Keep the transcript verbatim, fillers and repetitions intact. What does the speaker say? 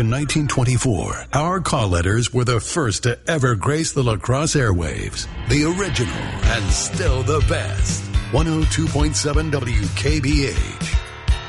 in nineteen twenty-four, our call letters were the first to ever grace the La Crosse airwaves. The original and still the best. one oh two point seven W K B H.